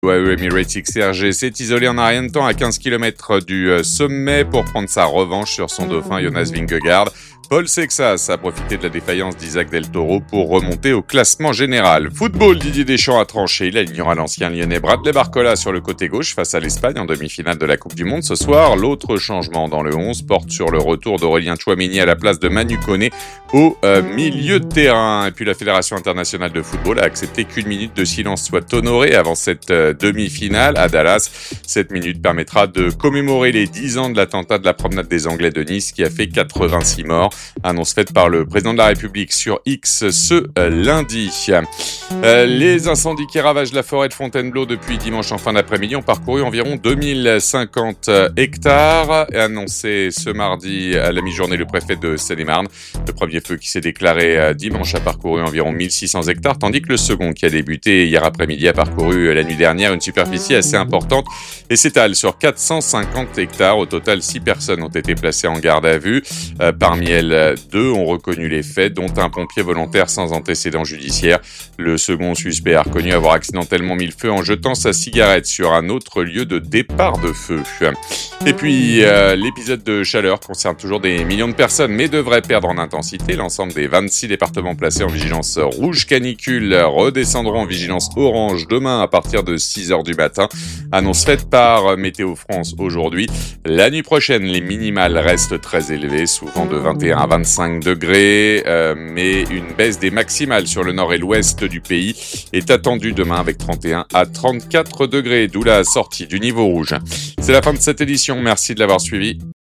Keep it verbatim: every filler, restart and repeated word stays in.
Ouais, ouais, Emirates X R G s'est isolé en un rien de temps à quinze kilomètres du sommet pour prendre sa revanche sur son dauphin Jonas Vingegaard. Paul Sexas a profité de la défaillance d'Isaac Del Toro pour remonter au classement général. Football, Didier Deschamps a tranché. Il alignera l'ancien lyonnais Bradley Barcola sur le côté gauche face à l'Espagne en demi-finale de la Coupe du Monde ce soir. L'autre changement dans le onze porte sur le retour d'Aurélien Tchouaméni à la place de Manu Koné au euh, milieu de terrain. Et puis la Fédération internationale de football a accepté qu'une minute de silence soit honorée avant cette euh, demi-finale à Dallas. Cette minute permettra de commémorer les dix ans de l'attentat de la promenade des Anglais de Nice qui a fait quatre-vingt-six morts. Annonce faite par le président de la République sur X ce euh, lundi. Euh, les incendies qui ravagent la forêt de Fontainebleau depuis dimanche en fin d'après-midi ont parcouru environ deux mille cinquante hectares. Et annoncé ce mardi à la mi-journée le préfet de Seine-et-Marne. Le premier feu qui s'est déclaré euh, dimanche a parcouru environ mille six cents hectares, tandis que le second qui a débuté hier après-midi a parcouru euh, la nuit dernière une superficie assez importante et s'étale sur quatre cent cinquante hectares. Au total, six personnes ont été placées en garde à vue. Euh, parmi elles, deux ont reconnu les faits, dont un pompier volontaire sans antécédent judiciaire. Le second suspect a reconnu avoir accidentellement mis le feu en jetant sa cigarette sur un autre lieu de départ de feu. Et puis, euh, l'épisode de chaleur concerne toujours des millions de personnes, mais devrait perdre en intensité. L'ensemble des vingt-six départements placés en vigilance rouge canicule redescendront en vigilance orange demain à partir de six heures du matin. Annonce faite par Météo France aujourd'hui. La nuit prochaine, les minimales restent très élevées, souvent de vingt et un à vingt-cinq degrés, euh, mais une baisse des maximales sur le nord et l'ouest du pays est attendue demain avec trente et un à trente-quatre degrés, d'où la sortie du niveau rouge. C'est la fin de cette édition, merci de l'avoir suivi.